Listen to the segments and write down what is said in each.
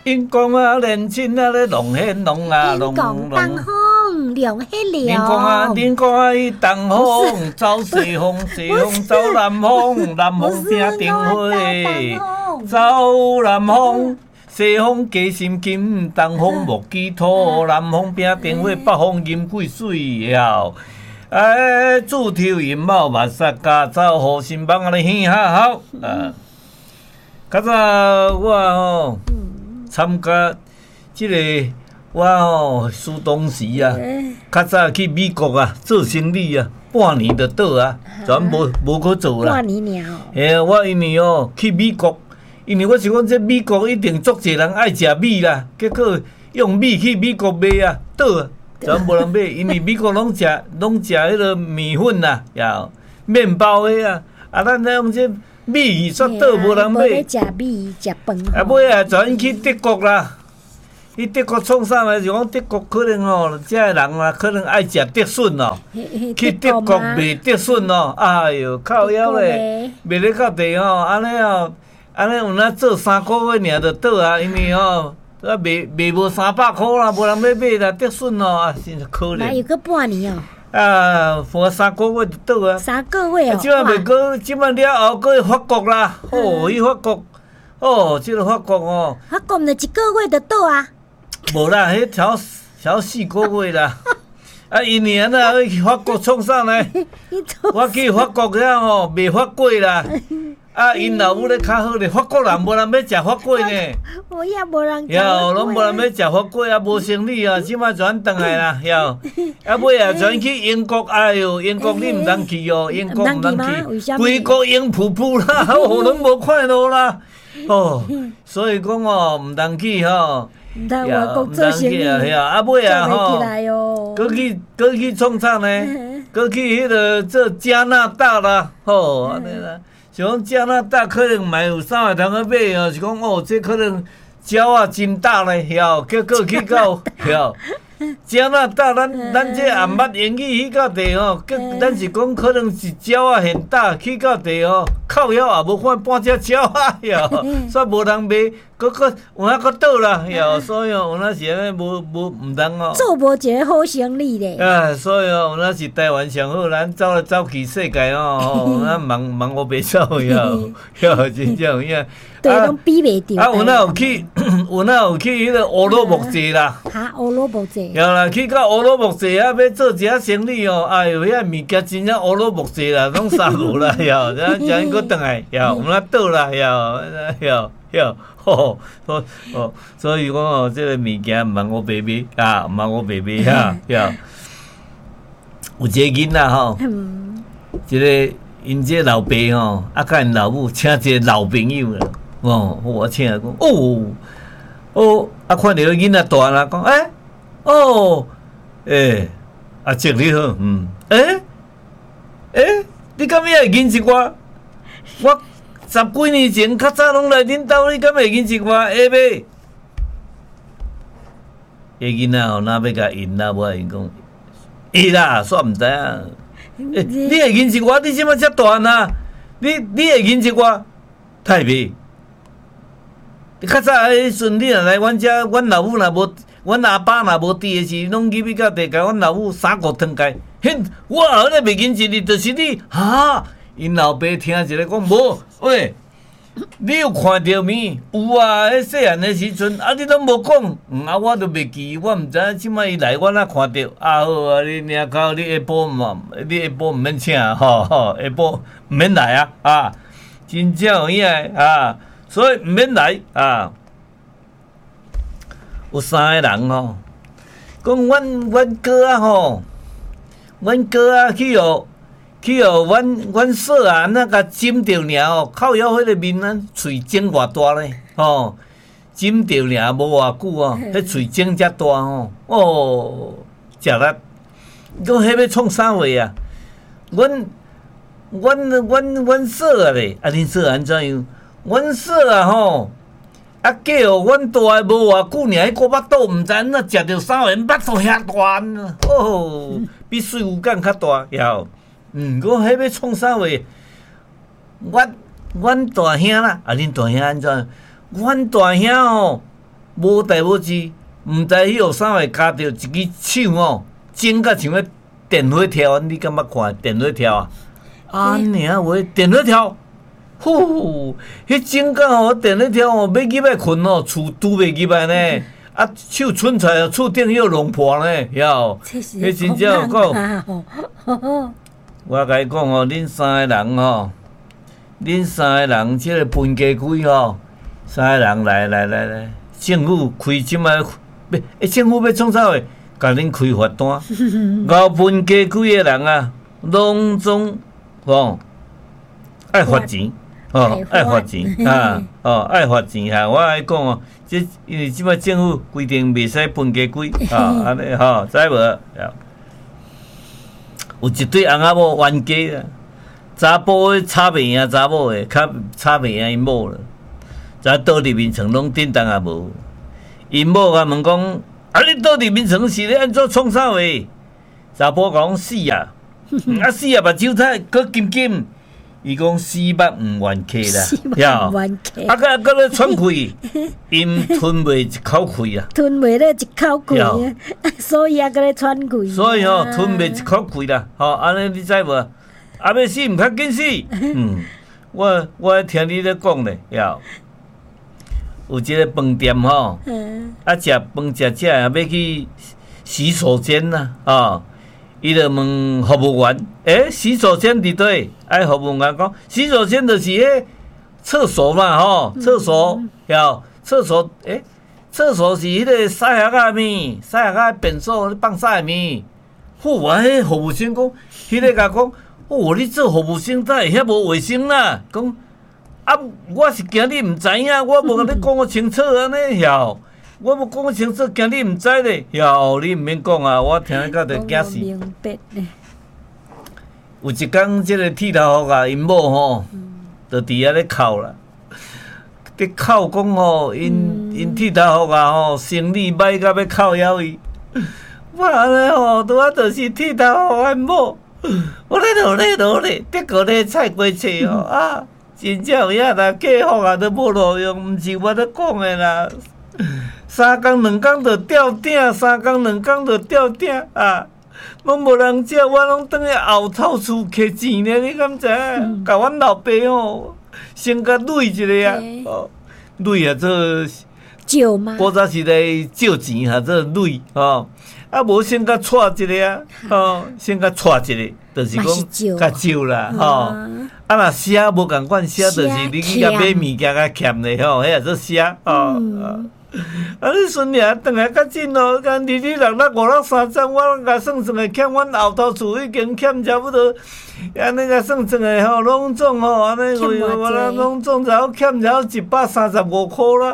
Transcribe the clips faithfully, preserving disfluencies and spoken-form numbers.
因讲啊，年轻啊咧弄嘿弄啊弄因讲东风凉嘿凉。 因讲啊，因讲啊，伊东风走西风，西风走南风，南风拼灯火，走南风。西风加心金，东风木鸡土，南风拼灯火，北风饮桂水了。哎，猪头银毛目杀家走，好心帮安尼hen哈好啊！较早我吼参加即个我吼苏东时啊，较早去美国啊做生意啊，半年就倒啊，全无无可做啦。 半年了。 嘿，我因为哦去美国。因为我是讲，这美国一定足侪人爱食米啦，结果用米去美国卖啊，倒啊，全无人买，因为美国拢食拢食迄个米粉啦，呀，面包的啊，啊，咱咱用这米煞倒无人买。 无食米食饭。 啊，尾啊，全去德国啦，去德国创啥物？就讲德国可能哦，遮个人啊，可能爱食德笋哦，去德国卖德笋哦，哎哟，靠腰咧，卖咧到地吼，安尼哦。安尼有哪做三个月尔就倒啊，因为吼啊卖卖无三百箍啦，无人要买啦，德笋哦，啊真是可怜。 哪有个半年哦？ 啊，花三个月就倒啊。 三个月哦。 即摆袂过，即摆了后过去法国啦，哦，去法国，哦，即个法国哦。 法国毋就一个月就倒啊？ 无啦，迄超超四个月啦。啊，因为安那去法国创啥呢？我去法国了吼，卖法粿啦。啊，因老母咧较好咧，法国人无人要食法粿呢。 我也无人。 哟，拢无人要食法粿啊，无生理啊，即摆全转来啦，哟。啊，尾啊，全去英国，哎哟，英国你毋通去哦，英国毋通去，规国英瀑布啦，哦，拢无快乐啦，哦，所以讲哦，毋通去吼。 毋通外国做生意， 啊尾啊吼，搁去搁去创啥呢？搁去迄个做加拿大啦，吼，安尼啦。像讲加拿大可能嘛有啥会通去买哦，是讲哦，这可能鸟啊真大咧，晓，结果去到晓。加拿大，咱咱这也捌英语去到地吼，咱是讲可能是鸟啊很大，去到地吼，靠腰也无看半只鸟啊，晓，煞无人买，搁搁有哪搁倒啦，晓，所以哦，有哪是安尼无无毋通哦。 做无一个好生意咧。 啊，所以哦，有哪是台湾上好，咱走来走去世界哦，咱忙忙我袂走晓，晓真正有影。 对，拢比袂着。 啊，有哪有去，有哪有去迄个乌鲁木齐啦？ 哈，乌鲁木齐。 有啦，去到乌鲁木齐啊，要做一下生意哦。哎哟，遐物件真正乌鲁木齐啦，拢杀无啦，哟，然后将佫转来，哟，有哪倒啦，哟，哟，哟，吼，所哦，所以讲哦，这个物件毋茫我白买啊，毋茫我白买哈，哟。有一个囡仔吼，一个因这老爸吼，啊，甲因老母请一个老朋友啦。哦，我请来讲，哦，哦，啊，看到囡仔大啦，讲，诶，哦，诶，啊，祝你好，嗯，诶，诶，你敢会认识我？我十几年前较早拢来恁兜，你敢会认识我？会袂？迄囡仔吼，哪要甲因啦？我因讲，会啦，煞毋知影。诶，你会认识我？你即摆遮大呐？你你会认识我？太袂。较早迄阵，你若来阮遮，阮老母若无，阮阿爸若无伫诶时，拢入去到地甲阮老母三五汤解。迄我后来袂认识你，就是你哈。因老爸听一个讲，无喂，你有看到面？有啊，迄细汉诶时阵，啊你拢无讲，嗯啊我都袂记，我毋知影即摆伊来，我哪看到？啊好啊，你领口，你下晡嘛，你下晡毋免请，吼吼，下晡毋免来啊啊，真正有影啊。所以毋免来啊！有三个人吼，讲阮阮哥啊吼，阮哥啊去哦去哦，阮阮嫂啊那甲诊着尔哦，靠腰迄个面啊，喙肿偌大咧吼，诊着尔无偌久哦，迄喙肿遮大吼，哦，食力，讲迄要创啥话啊？阮阮阮阮嫂啊咧，啊恁嫂安怎样？阮嫂啊吼，啊嫁哦，阮大个无偌久尔，迄个巴肚毋知影哪食着啥个，巴肚遐大，哦，比水牛干较大，晓？嗯，我迄要创啥话？阮阮大兄啦，啊恁大兄安怎？阮大兄吼， 无代无志，毋知迄号啥会加着一支手哦，整甲像咧电火条，你敢捌看电火条啊？啊，尔话电火条，呼，迄整甲吼电火条哦，要入来困哦，厝拄袂入来呢。啊，手忖出来，厝顶又弄破呢，晓？迄真正有讲。我甲你讲哦，恁三个人哦，恁三个人即个分家规哦，三个人来来来来，政府开即摆，要，诶，政府要创啥货？甲恁开罚单，后分家规个人啊，拢总哦爱罚钱。哦，爱罚钱啊！哦，爱罚钱哈！我爱讲哦，即因为即摆政府规定袂使分家规啊，安尼吼，知无？有一对翁仔某冤家啦，查甫的吵袂赢查某的，较吵袂赢因某了。查倒入面床拢叮当也无，因某甲问讲：啊，你倒入面床是咧安怎创啥话？查甫讲死啊！啊死啊！目睭睇，搁金金。伊讲死目毋冤气啦，呀，啊个个咧喘气，因吞袂一口气啊， 吞袂了一口气啊，所以啊个咧喘气。 所以吼，吞袂一口气啦，吼，安尼你知无？啊要死毋较紧死，嗯，我我听你咧讲咧，呀，有一个饭店吼，啊食饭食食要去洗手间呐，啊。伊就问服务员：诶、欸，洗手间伫倒？哎，服务员讲：洗手间就是迄厕所嘛，吼，厕所，晓、嗯？厕所，诶、欸，厕所是迄个洗盒仔面，洗盒仔便所放洗的面。嚯，啊，迄服务生讲，迄个甲讲：哦，你做服务生才会遐无卫生啦。讲啊，我是惊你毋知影，我无甲你讲清楚安尼，晓？我无讲清楚，惊你毋知咧。哟，你毋免讲啊，我听到就惊死。明白咧。有一工，即个剃头发啊，因某吼，就伫遐咧哭啦。伫哭讲吼，因因剃头发啊吼，生理歹到要哭枵伊。我安尼吼，拄啊就是剃头发因某，我咧努力努力，结果咧菜瓜切哦啊，真正有影啦，客服啊都无路用，毋是我咧讲诶啦。三工两工就掉顶，三工两工就掉顶啊！拢无人食，我拢倒去后头厝摕钱咧，你敢知影？甲阮老爸吼，先甲累一下啊！哦，累啊，做借吗？ 古早时代借钱哈，做累哦。啊，无先甲带一个啊，哦，先甲带一个，就是讲甲借啦，吼。啊，若写无共款写，就是你去甲买物件甲欠咧吼，迄也做写哦。啊！你孙伢转来较紧咯，干二二六六五六三十，我甲算算诶，欠阮后头厝已经欠差不多，安尼甲算算诶吼，拢总吼，安尼我咱拢总才有欠了一百三十五箍啦。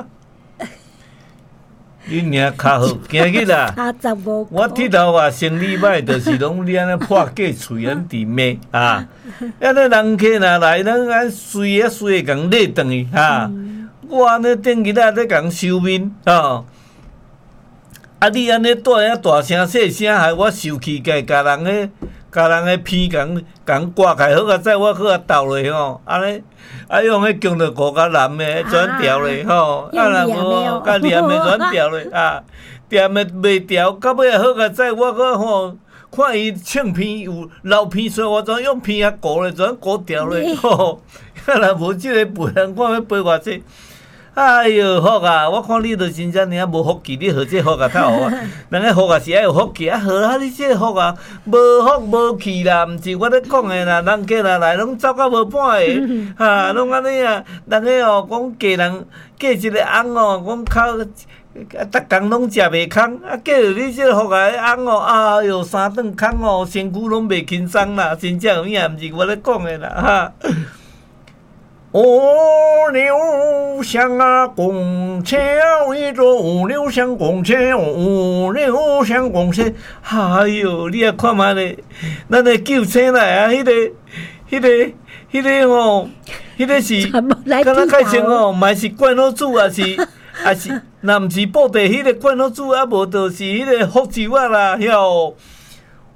你娘较好，今日啊，我剃头发生理歹，就是拢你安尼破假喙安伫骂啊，安尼人客若来，咱安随啊随共勒转去哈。我安尼顶日仔咧共收面吼，啊你安尼带遐大声细声，害我受气，家家人诶，家人诶鼻共共挂开，好啊，在我去啊斗咧吼，安尼啊用迄姜着糊甲蓝诶转调咧吼，啊若无甲黏诶转调咧啊，黏诶袂调，到尾啊好啊，在我去吼。看伊唱片有老片衰，我怎用片啊糊咧，怎糊调咧吼？啊若无即个陪人，看要陪偌济。哎哟，福啊！我看你都真正尔无福气，你学这福啊较好啊。人个福啊是爱有福气啊，好啊！你这福啊，无福无气啦，毋是我咧讲诶啦。人家若来拢走到无半个，哈，拢安尼啊。人个哦，讲嫁人嫁一个翁哦，讲靠，逐工拢食袂空，啊，嫁着你这个福啊个翁哦，哎哟，三顿空哦，身躯拢袂轻松啦，真正有影，毋是我咧讲诶啦，哈。五柳香啊，拱桥一座五柳香拱桥，五柳香拱桥。哎哟，你也看嘛咧，咱个救星来啊，迄、那个、迄、那个、迄、那个吼，迄、那个是，敢若改成吼，嘛是灌好煮啊是，啊是，若毋是布袋迄个灌好煮啊，无就是迄个福州啊啦，遐。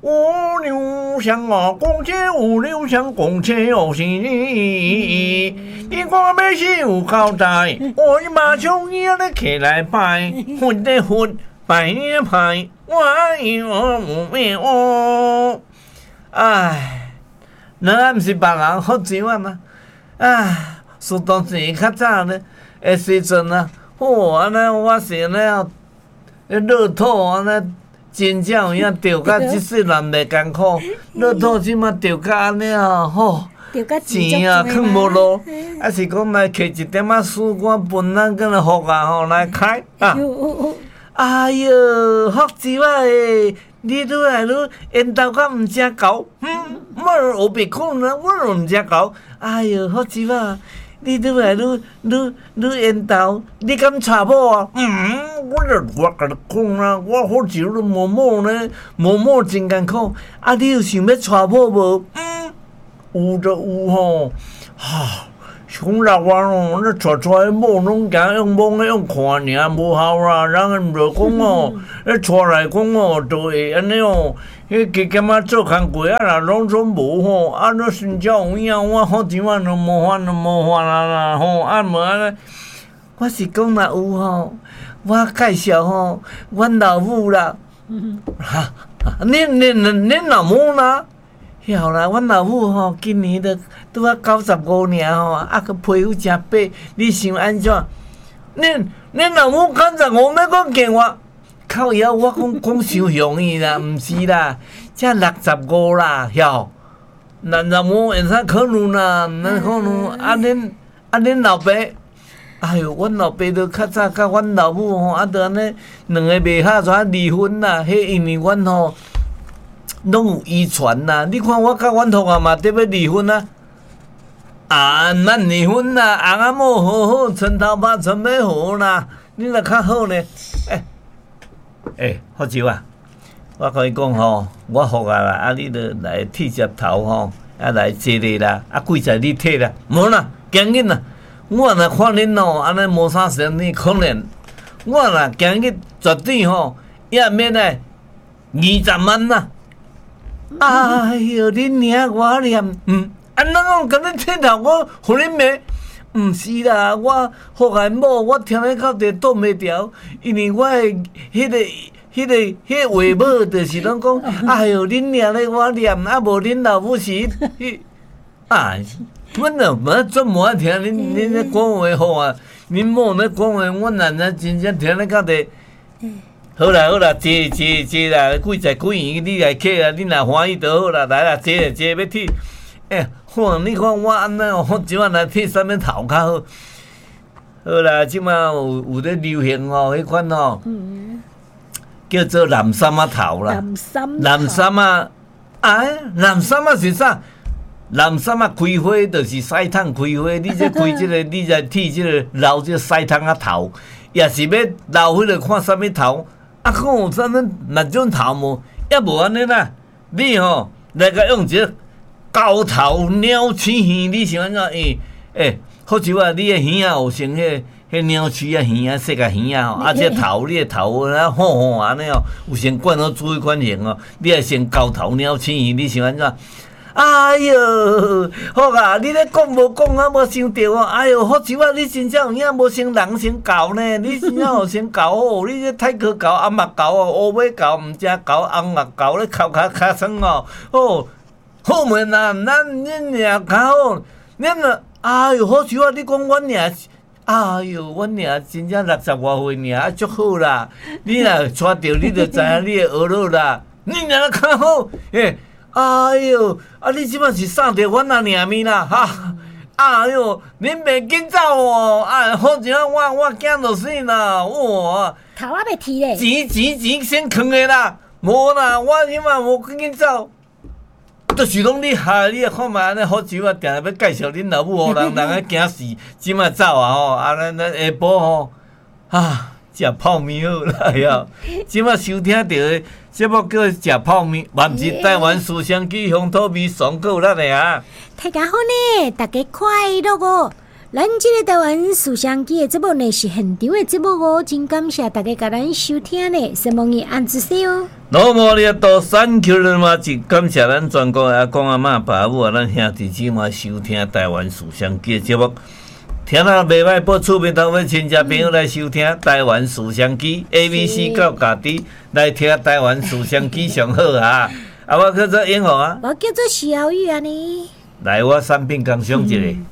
我留香啊，公车我留香，公车有是你。你看要是有交代，我马上要你起来拜，混的混，拜的拜，我有无咩哦？唉，咱毋是别人福州啊嘛？唉，说当时较早呢，诶时阵啊，哦，安尼我是安尼啊，乐透安尼。真正有影钓甲即世人袂艰苦，乐透即马钓甲安尼啊，吼，钱啊囥无落，啊是讲来摕一点仔水管分咱个来福啊吼来开啊！哎哟，福州啊诶，你愈来愈缘投甲毋正厚，嗯，我后壁可能我毋正厚，哎哟，福州啊！你愈来愈愈愈缘投，你敢娶某啊？嗯，我著我甲你讲啊，我好久都某某呢，某某真艰苦。啊，你有想要娶某无？嗯，有就有吼。哈，讲老话哦，你娶出来某拢惊用某个用看尔，无效啦。人毋着讲哦，你娶来讲哦，就会安尼哦。迄加减仔做工过啊啦，拢总无吼，啊，你身教有影，我好钱我都无法，都无法啦啦吼，啊无安尼，我是讲若有吼，我介绍吼，阮老母啦，哈，恁恁恁老母啦，晓啦，阮老母吼，今年都拄啊九十五年吼，啊佮皮肤真白，你想安怎？恁恁老母九十五要讲见我？靠腰，我讲讲伤容易啦，毋是啦，才六十五啦，晓？六十五会使可能啦，毋通可能。啊恁啊恁老爸，哎哟，阮老爸都较早甲阮老母吼，啊，都安尼两个袂合煞离婚啦。迄因为阮吼拢有遗传啦。你看我甲阮同学嘛，得要离婚啊。啊，咱离婚啦，翁仔某好好，床头拍床尾和啦，你若较好呢？诶。诶，福州啊，我甲你讲吼，我服啊啦，啊你着来剃只头吼，啊来坐咧啦，啊几在你剃啦，无啦，今日啦，我若看恁哦，安尼无啥生意可能，我若今日绝对吼，也免来二十万啦。哎哟，恁娘我念，嗯，啊哪讲甲你剃头，我互恁骂。毋是啦，我福个某，我听咧到底挡袂牢，因为我诶迄个、迄个、迄个话某，就是拢讲，哎哟，恁娘咧我念，啊无恁老母是迄，啊，阮啊无专门爱听恁恁咧讲话好啊，恁某咧讲话，阮人啊真正听咧到底。好啦好啦，坐坐坐啦，几在几元你来客啊，恁若欢喜就好啦，来啦，坐坐要剃。哎，好，你看我安尼哦，即摆来剃啥物头较好？好啦，即摆有有咧流行哦，迄款哦，嗯、叫做蓝衫仔头啦。蓝衫蓝衫仔，哎，蓝衫仔是啥？蓝衫仔开花就是晒烫开花，你这开即、这个，你再剃即个留即个晒烫仔头，也是要留迄个看啥物头？啊，看有啥物哪种头无？也无安尼啦，你吼来个用一个。高头鸟鼠耳，你想安怎？诶、欸、诶，福州啊，你诶耳啊有成迄迄鸟鼠啊耳啊，细个耳啊吼，啊这头你诶头啊吼吼安尼哦，有先管好注意款型哦，你爱先高头鸟鼠耳，你想安怎？哎哟，好啊！你咧讲无讲啊？无想着哦！哎哟，福州啊，你真正有影无先人先教呢？你真正有先教哦！你这太可教、红目教哦，乌马教毋正教，红目教咧扣卡卡酸哦，哦。好门啦，咱恁娘较好，恁若哎哟，好笑啊！你讲阮娘，哎哟，阮娘真正六十外岁尔，啊足好啦！你若娶着，你就知影你的学了啦。恁娘较好，诶，哎哟，啊你即摆是送着阮阿娘面啦，哈！哎哟，恁袂紧走哦，啊，好像我我囝就死啦，哇！ 头啊，袂剃咧， 钱钱钱先藏的啦，无啦，我即摆无紧紧走。就是讲你下你看嘛，安尼福州啊，定要介绍恁老母互人，人啊惊死，即摆走啊吼，啊咱咱下晡吼啊食泡面好啦呀！即摆收听到的节目叫食泡面，嘛毋是台湾思想起乡土味爽口啦的啊！ 大家好呢，大家快乐哦！ 咱这个台湾思想机的节目呢是现场的节目哦，真感谢大家甲咱收听呢，希望你安住些哦。 老莫你到三丘了嘛，真感谢咱全国阿公阿嬷、爸母啊，咱兄弟姊妹收听台湾思想机的节目。听了袂歹，报厝边头尾亲戚朋友来收听台湾思想机 A B C 到家己来听台湾思想机上好啊！啊，我叫做英宏啊， 我叫做小玉啊呢。 来，我产品工商一个。嗯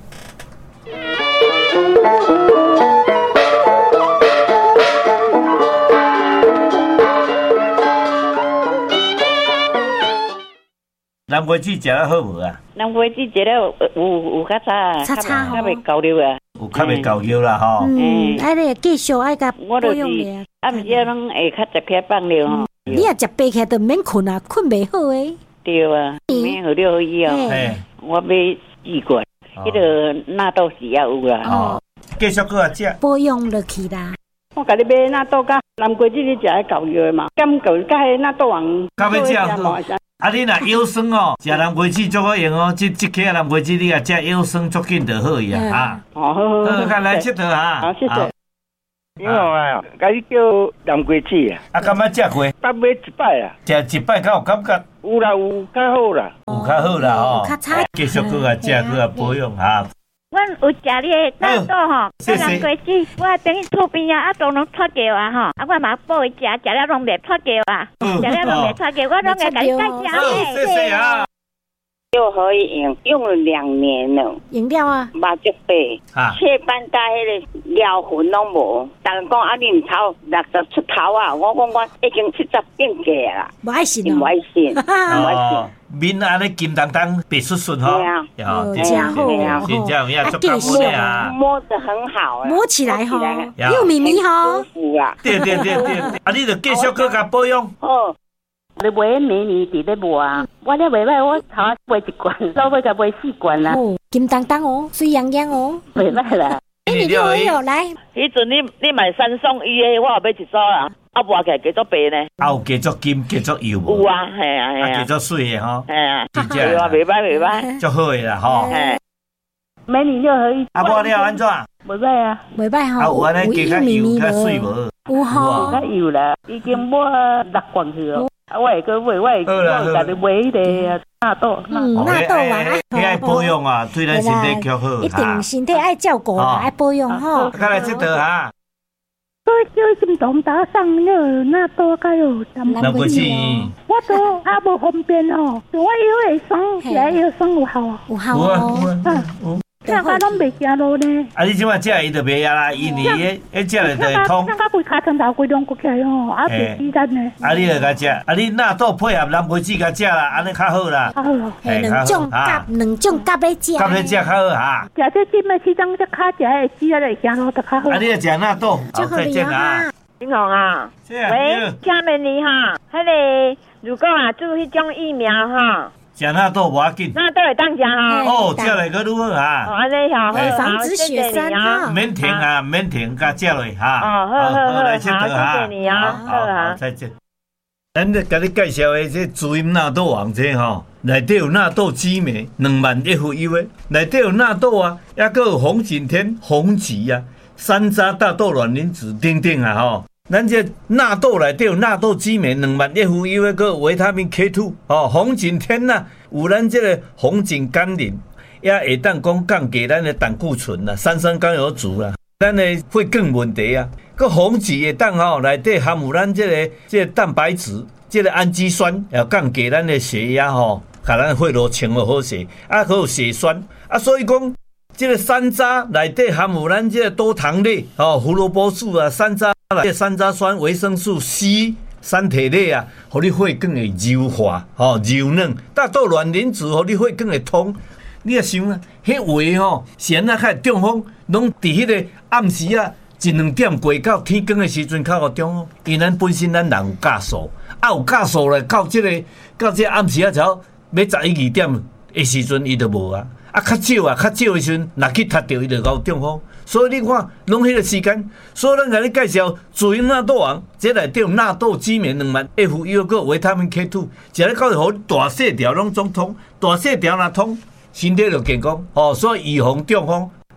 南瓜子食得好无啊？ 南瓜子食得有有有较差， 差差较袂够了啊。 有较袂够尿啦吼。 嗯，爱咧继续爱甲保养咧。 啊，毋是拢会较食偏放了吼。 你若食白起就免困啊，困袂好诶。 对啊，免好了以后，我买试过，迄个纳豆是要有啦。 哦，继续搁食。 保养落去啦。 我甲你买纳豆甲南瓜子，你食会够药嘛？感觉甲迄纳豆王。 较要食好。啊，你若腰酸哦，食南瓜子足好用哦。即即颗南瓜子你若食腰酸足紧就好伊啊。哈。 哦，好好好。 好，来佚佗哈。 好，谢谢。 你好啊，甲你叫南瓜子啊。 啊，敢捌食过？ 捌买一摆啊。 食一摆，敢有感觉？ 有啦，有较好啦。 有较好啦吼。 较差。 继续搁啊食，搁啊保养哈。 阮有食你的纳豆吼，甲南瓜子，我等于厝边啊，啊都拢脱胶啊吼，啊我嘛报伊食，食了拢袂脱胶啊，食了拢袂脱胶，我拢会甲你介绍诶。谢谢啊。 又可以用，用了两年了。 用了啊？ 目睭白，雀斑甲迄个尿痕拢无。逐个讲啊，你毋超六十出头啊，我讲我已经七十变价啦。 无爱信哦，无爱信，无爱信。 面安尼金当当白顺顺吼， 哦，真好哦， 真正有足够摸啊， 摸得很好， 摸起来吼，又咪咪吼， 舒服啊。 对对对对，啊，你着继续搁甲保养。 哦。你买美女伫咧卖啊！我咧卖卖，我头买一罐，到尾甲买四罐啦。 哦，金当当哦，水洋洋哦， 袂歹啦。 哎，你六有来？ 迄阵你你买三送一的，我也买一组啦。啊，摸起来加足白呢。 啊，有加足金，加足油无？ 有啊，系啊系啊。 加足水的吼。 系啊， 真正。 对啊，袂歹袂歹。 足好的啦吼。 美女六合一。 啊，无了安怎？ 袂歹啊， 袂歹吼。 啊，有安尼加较油较水无？ 有吼。 较油啦，已经买六罐去了。啊，我会个买，我会我会甲你买迄个纳豆， 嗯，纳豆啊， 迄爱保养啊，对咱身体较好。 一定身体爱照顾啊，爱保养吼。 再来佚佗哈。 我叫心动打上了纳豆甲有南瓜子，我都啊无方便哦，我腰会酸，食腰酸有效啊， 有效哦。 嗯。这个拢袂行路呢。 啊，你即摆食伊就袂晓啦，因为迄迄食了就会痛。 像甲规骹长头规拢骨起来吼，啊袂死咱呢。 啊，你就甲食，啊你纳豆配合南瓜子甲食啦，安尼较好啦。 较好咯。 嘿，两种夹，两种夹咧食。 夹咧食较好哈。 食这金的西装，这骹食会死啊，会行路就较好。 啊，你要食纳豆，好再见啊。 金红啊，喂，下面你哈，迄个如果啊做迄种疫苗哈。 食纳豆无要紧， 纳豆会当食哈。 哦，食来个如何哈？ 哦，安尼好， 防止血栓哈。 免停啊，免停，甲食落哈。 哦，好好好，来佚佗哈。 谢谢你啊，好啊， 再见。咱咧甲你介绍的这滋阴纳豆王这吼，内底有纳豆激酶，两万一副油的，内底有纳豆啊，也个有红景天、红芪啊、山楂、大豆卵磷脂等等啊吼。咱这纳豆内底有纳豆激酶，两万一副油的，个维他命 K 二 哦，红景天呐、啊，有咱这个红景甘霖，也会当讲降低咱的胆固醇啦、三酸甘油酯啦，咱的血管问题啊。个红芪会当吼内底含有咱这个这个蛋白质，这个氨基酸，也降低咱的血压吼，甲咱血路清了好势，啊，还有血栓啊，所以讲。这个山楂内底含有咱这个多糖类哦，胡萝卜素啊，山楂内山楂酸、维生素 C、三体类啊，互你血管会柔化哦，柔软。大豆卵磷脂，互你血管会通。你也想啊，迄话吼，是安那较中风，拢伫迄个暗时啊，一两点过到天光的时阵较有中风，因咱本身咱人有假数，啊有假数咧，到这个到这暗时啊，只要要十一二点的时阵，伊就无啊。啊，较少啊，较少的时阵，若去踢着伊就搞中风。所以你看，拢迄个时间，所以咱甲你介绍滋阴纳豆王，这内底有纳豆激酶两万 F 又个维他命 K 二，食咧到互大细条拢总通，大细条若通，身体就健康。哦，所以预防中风。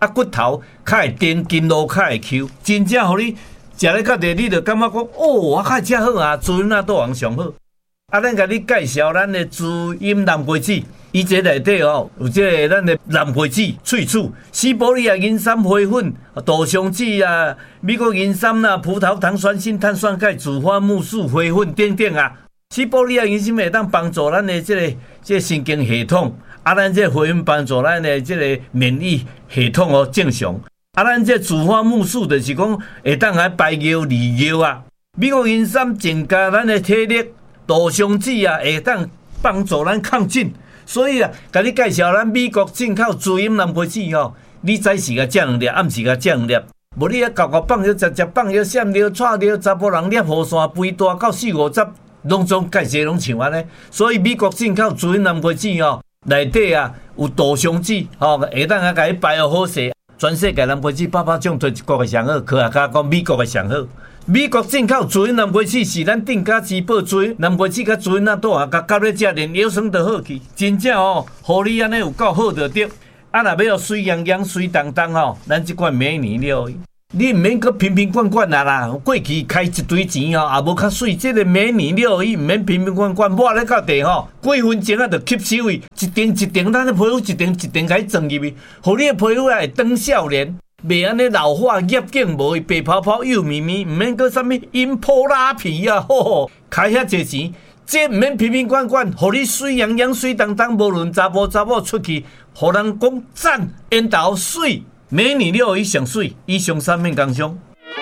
啊骨头较会甜，筋络较会 Q， 真正互你食咧到地，你就感觉讲哦，我较食好啊，猪胗倒王上好。啊，咱甲你介绍咱的猪阴南瓜子，伊这内底哦有这个咱的南瓜子、脆醋、西伯利亚银杉花粉、杜松子啊、美国银杉啦、葡萄糖酸性碳酸钙、紫花木素花粉等等啊。西伯利亚银杉会当帮助咱的这个这个神经系统，啊，咱这花粉帮助咱的这个免疫系统哦正常。啊，咱这紫花木素就是讲会当来排尿利尿啊。美国银杉增加咱的体力。杜松子啊，会当帮助咱抗菌，所以啊，甲你介绍咱美国进口猪阴南瓜子吼，你早时甲食两粒，暗时甲食两粒，无你啊，搞搞放尿、食食放尿、闪尿、踹尿，查甫人尿雨伞肥大到四五十，拢总介绍拢像安尼。所以美国进口猪阴南瓜子吼，内底啊有杜松子吼，会当啊甲伊排好好势。全世界南瓜子百百种，对一国的上好，科学家讲美国的上好。美国进口猪阴南瓜子是咱定价之宝，猪南瓜子甲猪阴那倒啊，甲夹咧食，连腰酸都好去，真正哦，互你安尼有够好就对。啊，若要水洋洋、水当当吼，咱即款美年了，你毋免搁瓶瓶罐罐啊啦。过去开一堆钱哦，也无较水，即、這个美年了伊毋免瓶瓶罐罐，抹咧到地吼，几分钟啊就吸收伊，一定一定，咱的皮肤一定一定甲伊装入去，互你的皮肤啊会长少年。袂安尼老化业景无白泡泡幼咪咪，毋免搁啥物阴泡拉皮啊！吼吼，开遐济钱，这毋免瓶瓶罐罐，互你水洋洋、水当当，无论查甫查某出去，互人讲赞，烟头水，美女了伊上水，以上三面工商。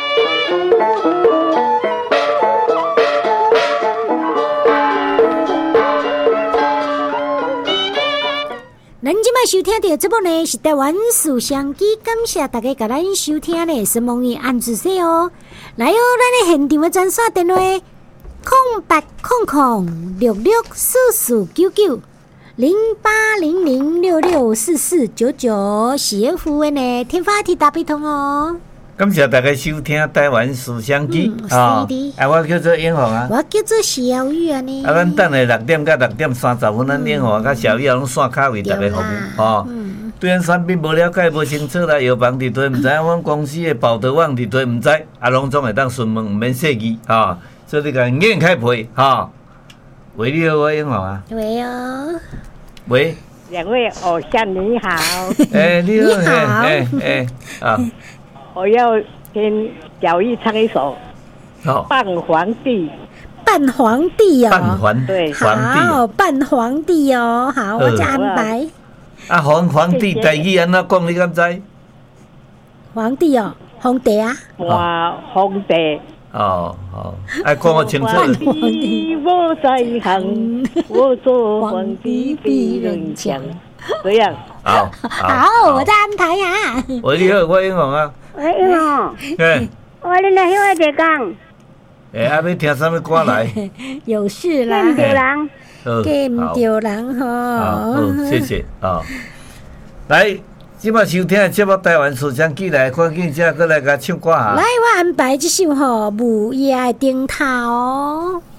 咱即摆收听到节目呢是台湾思想机，感谢大家甲咱收听呢，是梦伊安子说哦。来哦，咱的现场的专线电话：空八空空六六四四九九零八零零六六四四九九，是要付的呢，天发提大悲通哦。 感谢大家收听台湾思想机啊！啊，我叫做英宏啊， 我叫做小玉啊呢。 啊，咱等下六点到六点三十分，咱英宏甲小玉拢线卡为大家服务吼。对咱产品无了解、无清楚啦，药房伫对毋知，阮公司的报道网伫对毋知，啊，拢总会当询问，毋免设计吼。所以你甲眼开皮吼。喂，你好，我英宏啊。 喂哦。 喂。 两位偶像你好。 哎，你好， 你好， 哎哎啊。 我要跟小玉唱一首《扮皇帝》。 扮皇帝哦， 扮皇对， 皇帝好，扮皇帝哦，好，我就安排。 啊，皇皇帝台语安怎讲？你敢知？ 皇帝哦，皇帝啊。 哇，皇帝。 哦好，哎，讲我清楚。 皇帝我在行，我做皇帝比人强。这样。 好， 好，我再安排啊。 喂，你好，我英宏啊。 喂，英宏。 哎。 我恁来迄位在讲。 哎，啊，要听啥物歌来？ 有事啦。 见唔着人。 见唔着人吼。 好，谢谢啊。来，即摆收听的节目台湾思想机来，赶紧只过来甲唱歌哈。 来，我安排这首吼《母夜顶头》。